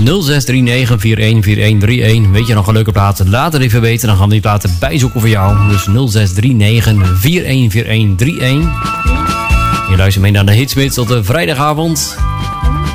0639414131. Weet je nog een leuke plaat? Laat het even weten, dan gaan we die platen bijzoeken voor jou. Dus 0639414131. Je luistert mee naar de Hitsmix tot de vrijdagavond.